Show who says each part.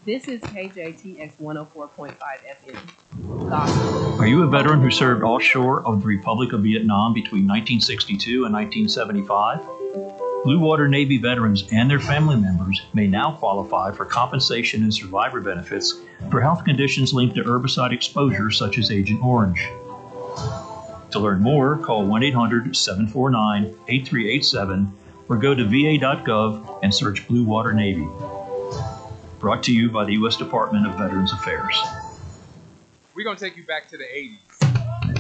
Speaker 1: This is KJTX 104.5 FM. Gospel.
Speaker 2: Are you a veteran who served offshore of the Republic of Vietnam between 1962 and 1975? Blue Water Navy veterans and their family members may now qualify for compensation and survivor benefits for health conditions linked to herbicide exposure such as Agent Orange. To learn more, call 1-800-749-8387 or go to va.gov and search Blue Water Navy. Brought to you by the U.S. Department of Veterans Affairs.
Speaker 3: We're going to take you back to the 80s.